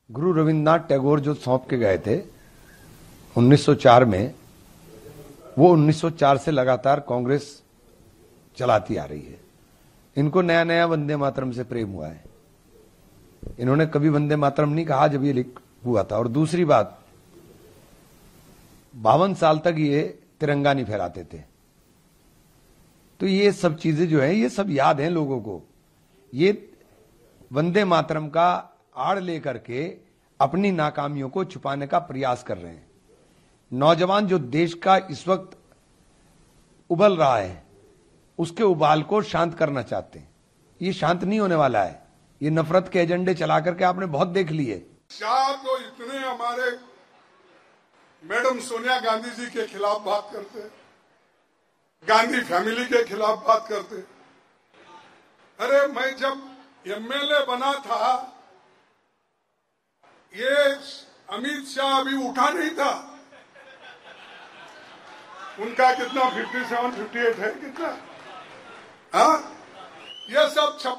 गुरु रविन्द्रनाथ टैगोर जो सौंप के गए थे 1904 में, वो 1904 से लगातार कांग्रेस चलाती आ रही है। इनको नया नया वंदे मातरम से प्रेम हुआ है। इन्होंने कभी वंदे मातरम नहीं कहा जब ये लिख हुआ था। और दूसरी बात, 52 साल तक ये तिरंगा नहीं फहराते थे। तो ये सब चीजें जो है ये सब याद हैं लोगों को। ये वंदे मातरम का आड़ लेकर के अपनी नाकामियों को छुपाने का प्रयास कर रहे हैं। नौजवान जो देश का इस वक्त उबल रहा है उसके उबाल को शांत करना चाहते हैं। ये शांत नहीं होने वाला है। ये नफरत के एजेंडे चला करके आपने बहुत देख लिए। शाह तो इतने हमारे मैडम सोनिया गांधी जी के खिलाफ बात करते, गांधी फैमिली के खिलाफ बात करते। अरे मैं जब एमएलए बना था, ये अमित शाह अभी उठा नहीं था। उनका कितना 57, 58 है कितना? हाँ, ये सब